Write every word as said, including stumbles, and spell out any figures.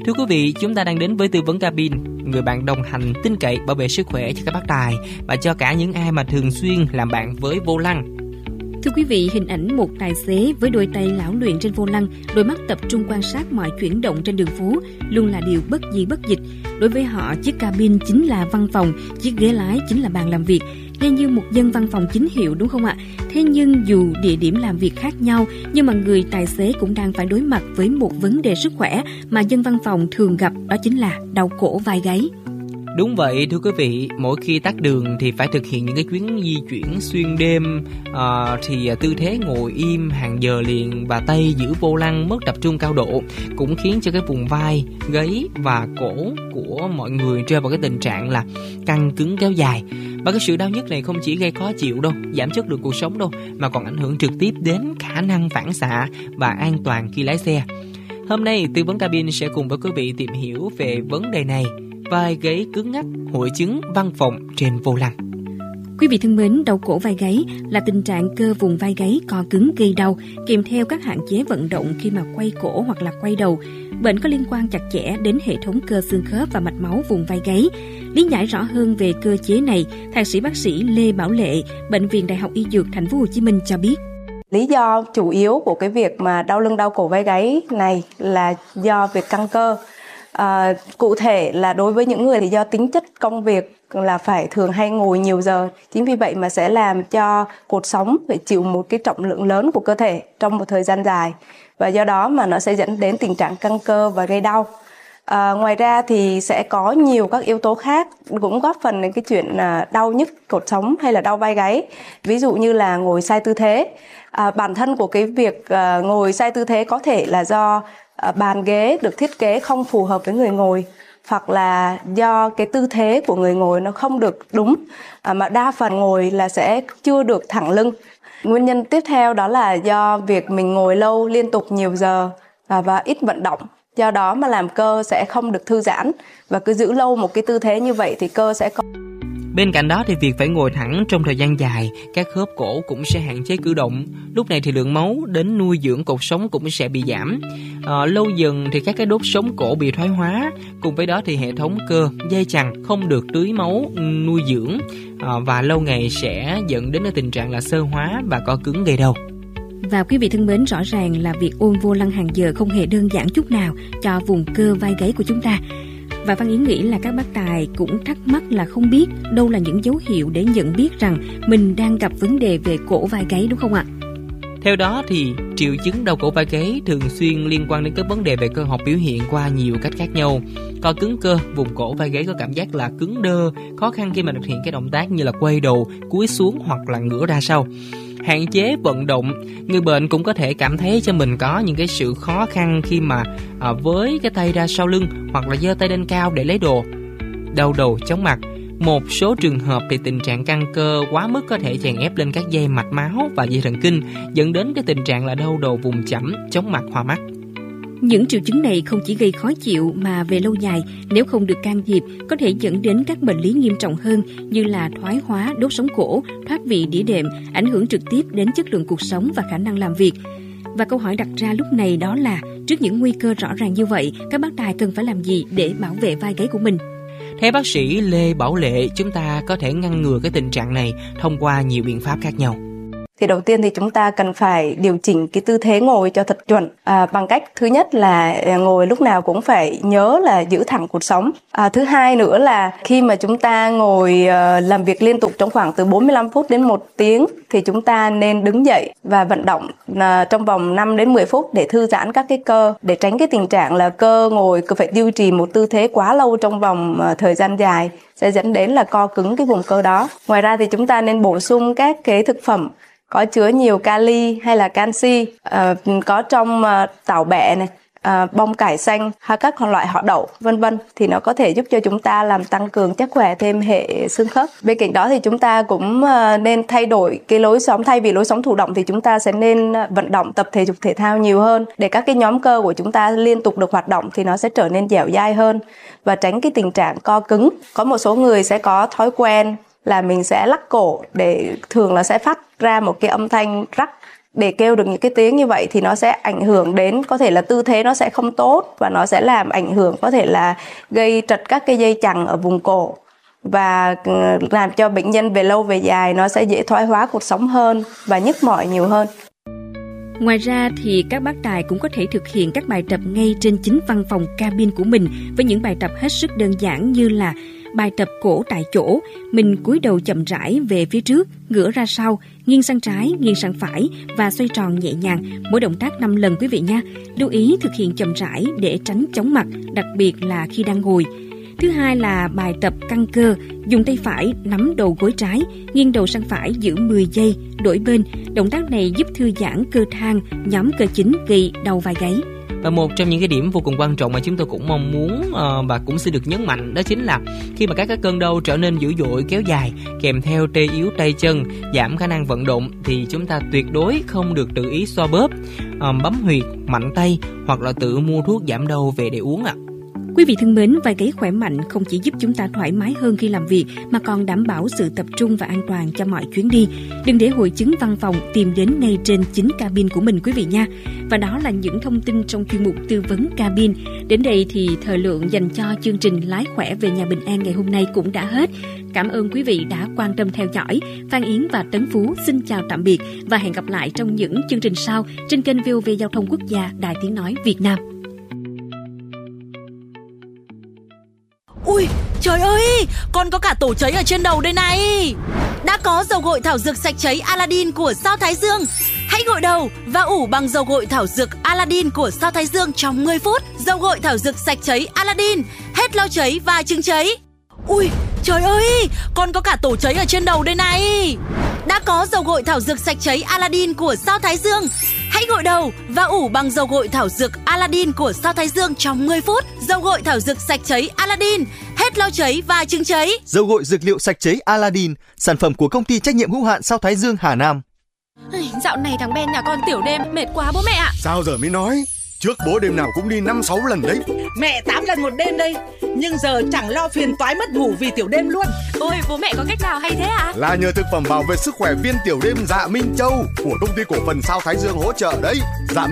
Thưa quý vị, chúng ta đang đến với tư vấn cabin, người bạn đồng hành tin cậy bảo vệ sức khỏe cho các bác tài và cho cả những ai mà thường xuyên làm bạn với vô lăng. Thưa quý vị, hình ảnh một tài xế với đôi tay lão luyện trên vô lăng, đôi mắt tập trung quan sát mọi chuyển động trên đường phố luôn là điều bất di bất dịch. Đối với họ, chiếc cabin chính là văn phòng, chiếc ghế lái chính là bàn làm việc. Nghe như một dân văn phòng chính hiệu đúng không ạ? Thế nhưng dù địa điểm làm việc khác nhau, nhưng mà người tài xế cũng đang phải đối mặt với một vấn đề sức khỏe mà dân văn phòng thường gặp, đó chính là đau cổ vai gáy. Đúng vậy thưa quý vị, mỗi khi tắt đường thì phải thực hiện những cái chuyến di chuyển xuyên đêm, à, thì tư thế ngồi im hàng giờ liền và tay giữ vô lăng mất tập trung cao độ cũng khiến cho cái vùng vai, gáy và cổ của mọi người rơi vào cái tình trạng là căng cứng kéo dài. Và cái sự đau nhức này không chỉ gây khó chịu đâu, giảm chất lượng cuộc sống đâu, mà còn ảnh hưởng trực tiếp đến khả năng phản xạ và an toàn khi lái xe. Hôm nay tư vấn cabin sẽ cùng với quý vị tìm hiểu về vấn đề này, vai gáy cứng ngắc, hội chứng văn phòng trên vô lăng. Quý vị thân mến, đau cổ vai gáy là tình trạng cơ vùng vai gáy co cứng gây đau, kèm theo các hạn chế vận động khi mà quay cổ hoặc là quay đầu. Bệnh có liên quan chặt chẽ đến hệ thống cơ xương khớp và mạch máu vùng vai gáy. Lý giải rõ hơn về cơ chế này, thạc sĩ bác sĩ Lê Bảo Lệ, Bệnh viện Đại học Y Dược Thành phố Hồ Chí Minh cho biết. Lý do chủ yếu của cái việc mà đau lưng đau cổ vai gáy này là do việc căng cơ. À, cụ thể là đối với những người thì do tính chất công việc là phải thường hay ngồi nhiều giờ, chính vì vậy mà sẽ làm cho cột sống phải chịu một cái trọng lượng lớn của cơ thể trong một thời gian dài, và do đó mà nó sẽ dẫn đến tình trạng căng cơ và gây đau. À, ngoài ra thì sẽ có nhiều các yếu tố khác cũng góp phần đến cái chuyện đau nhức cột sống hay là đau vai gáy, ví dụ như là ngồi sai tư thế. À, bản thân của cái việc uh, ngồi sai tư thế có thể là do uh, bàn ghế được thiết kế không phù hợp với người ngồi, hoặc là do cái tư thế của người ngồi nó không được đúng, uh, mà đa phần ngồi là sẽ chưa được thẳng lưng. Nguyên nhân tiếp theo đó là do việc mình ngồi lâu liên tục nhiều giờ uh, và ít vận động, do đó mà làm cơ sẽ không được thư giãn, và cứ giữ lâu một cái tư thế như vậy thì cơ sẽ có. Bên cạnh đó thì việc phải ngồi thẳng trong thời gian dài, các khớp cổ cũng sẽ hạn chế cử động. Lúc này thì lượng máu đến nuôi dưỡng cột sống cũng sẽ bị giảm. À, lâu dần thì các cái đốt sống cổ bị thoái hóa. Cùng với đó thì hệ thống cơ, dây chằng không được tưới máu nuôi dưỡng, à, và lâu ngày sẽ dẫn đến cái tình trạng là xơ hóa và co cứng gây đau. Và quý vị thân mến, rõ ràng là việc ôm vô lăng hàng giờ không hề đơn giản chút nào cho vùng cơ vai gáy của chúng ta. Và Văn Yến nghĩ là các bác tài cũng thắc mắc là không biết đâu là những dấu hiệu để nhận biết rằng mình đang gặp vấn đề về cổ vai gáy, đúng không ạ? Theo đó thì triệu chứng đau cổ vai gáy thường xuyên liên quan đến các vấn đề về cơ học biểu hiện qua nhiều cách khác nhau. Co cứng cơ, vùng cổ vai gáy có cảm giác là cứng đơ, khó khăn khi mà thực hiện cái động tác như là quay đầu, cúi xuống hoặc là ngửa ra sau. Hạn chế vận động, người bệnh cũng có thể cảm thấy cho mình có những cái sự khó khăn khi mà à, với cái tay ra sau lưng hoặc là giơ tay lên cao để lấy đồ. Đau đầu, chóng mặt. Một số trường hợp thì tình trạng căng cơ quá mức có thể chèn ép lên các dây mạch máu và dây thần kinh, dẫn đến cái tình trạng là đau đầu vùng chẩm, chóng mặt, hoa mắt. Những triệu chứng này không chỉ gây khó chịu mà về lâu dài, nếu không được can thiệp, có thể dẫn đến các bệnh lý nghiêm trọng hơn như là thoái hóa đốt sống cổ, thoát vị đĩa đệm, ảnh hưởng trực tiếp đến chất lượng cuộc sống và khả năng làm việc. Và câu hỏi đặt ra lúc này đó là, trước những nguy cơ rõ ràng như vậy, các bác tài cần phải làm gì để bảo vệ vai gáy của mình? Theo bác sĩ Lê Bảo Lệ, chúng ta có thể ngăn ngừa cái tình trạng này thông qua nhiều biện pháp khác nhau. Thì đầu tiên thì chúng ta cần phải điều chỉnh cái tư thế ngồi cho thật chuẩn, à, bằng cách thứ nhất là ngồi lúc nào cũng phải nhớ là giữ thẳng cột sống. À, thứ hai nữa là khi mà chúng ta ngồi uh, làm việc liên tục trong khoảng từ bốn mươi lăm phút đến một tiếng thì chúng ta nên đứng dậy và vận động uh, trong vòng năm đến mười phút để thư giãn các cái cơ, để tránh cái tình trạng là cơ ngồi cứ phải duy trì một tư thế quá lâu trong vòng uh, thời gian dài sẽ dẫn đến là co cứng cái vùng cơ đó. Ngoài ra thì chúng ta nên bổ sung các cái thực phẩm có chứa nhiều kali hay là canxi, uh, có trong uh, tảo bẹ này, uh, bông cải xanh hay các loại họ đậu vân vân, thì nó có thể giúp cho chúng ta làm tăng cường chắc khỏe thêm hệ xương khớp. Bên cạnh đó thì chúng ta cũng uh, nên thay đổi cái lối sống, thay vì lối sống thụ động thì chúng ta sẽ nên vận động, tập thể dục thể thao nhiều hơn để các cái nhóm cơ của chúng ta liên tục được hoạt động thì nó sẽ trở nên dẻo dai hơn và tránh cái tình trạng co cứng. Có một số người sẽ có thói quen là mình sẽ lắc cổ để thường là sẽ phát ra một cái âm thanh rắc để kêu được những cái tiếng như vậy thì nó sẽ ảnh hưởng đến, có thể là tư thế nó sẽ không tốt và nó sẽ làm ảnh hưởng, có thể là gây trật các cái dây chằng ở vùng cổ và làm cho bệnh nhân về lâu về dài nó sẽ dễ thoái hóa cột sống hơn và nhức mỏi nhiều hơn. Ngoài ra thì các bác tài cũng có thể thực hiện các bài tập ngay trên chính văn phòng cabin của mình với những bài tập hết sức đơn giản như là bài tập cổ tại chỗ, mình cúi đầu chậm rãi về phía trước, ngửa ra sau, nghiêng sang trái, nghiêng sang phải và xoay tròn nhẹ nhàng, mỗi động tác năm lần quý vị nha. Lưu ý thực hiện chậm rãi để tránh chóng mặt, đặc biệt là khi đang ngồi. Thứ hai là bài tập căng cơ, dùng tay phải nắm đầu gối trái, nghiêng đầu sang phải giữ mười giây, đổi bên. Động tác này giúp thư giãn cơ thang, nhóm cơ chính gây đau vai gáy. Và một trong những cái điểm vô cùng quan trọng mà chúng tôi cũng mong muốn uh, và cũng sẽ được nhấn mạnh đó chính là khi mà các cái cơn đau trở nên dữ dội kéo dài kèm theo tê yếu tay chân, giảm khả năng vận động thì chúng ta tuyệt đối không được tự ý xoa bóp, uh, bấm huyệt, mạnh tay hoặc là tự mua thuốc giảm đau về để uống ạ. À. Quý vị thân mến, vai gáy khỏe mạnh không chỉ giúp chúng ta thoải mái hơn khi làm việc mà còn đảm bảo sự tập trung và an toàn cho mọi chuyến đi. Đừng để hội chứng văn phòng tìm đến ngay trên chính cabin của mình quý vị nha. Và đó là những thông tin trong chuyên mục tư vấn cabin. Đến đây thì thời lượng dành cho chương trình Lái khỏe về nhà bình an ngày hôm nay cũng đã hết. Cảm ơn quý vị đã quan tâm theo dõi. Phan Yến và Tấn Phú xin chào tạm biệt và hẹn gặp lại trong những chương trình sau trên kênh vê o vê Giao thông Quốc gia, Đài Tiếng nói Việt Nam. Ui, trời ơi, con có cả tổ cháy ở trên đầu đây này. Đã có dầu gội thảo dược sạch cháy Aladdin của Sao Thái Dương. Hãy gội đầu và ủ bằng dầu gội thảo dược Aladdin của Sao Thái Dương trong mười phút. Dầu gội thảo dược sạch cháy Aladdin, hết lo cháy và chứng cháy. Ui, trời ơi, con có cả tổ cháy ở trên đầu đây này. Đã có dầu gội thảo dược sạch cháy Aladdin của Sao Thái Dương. Hãy gội đầu và ủ bằng dầu gội thảo dược Aladdin của Sao Thái Dương trong mười phút. Dầu gội thảo dược sạch cháy Aladdin, hết lo cháy và chứng cháy. Dầu gội dược liệu sạch cháy Aladdin, sản phẩm của công ty trách nhiệm hữu hạn Sao Thái Dương Hà Nam. Dạo này thằng Ben nhà con tiểu đêm mệt quá bố mẹ ạ. Sao giờ mới nói? Trước bố đêm nào cũng đi năm sáu lần đấy. Mẹ tám lần một đêm đây. Nhưng giờ chẳng lo phiền toái mất ngủ vì tiểu đêm luôn. Ôi bố mẹ có cách nào hay thế ạ? Là nhờ thực phẩm bảo vệ sức khỏe viên tiểu đêm Dạ Minh Châu của công ty cổ phần Sao Thái Dương hỗ trợ đấy. Dạ